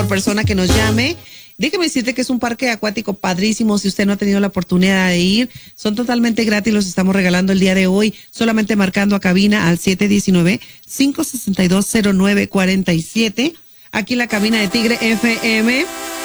persona que nos llame. Déjeme decirte que es un parque acuático padrísimo. Si usted no ha tenido la oportunidad de ir, son totalmente gratis. Los estamos regalando el día de hoy, solamente marcando a cabina al 719-562-0947. Aquí en la cabina de Tigre FM.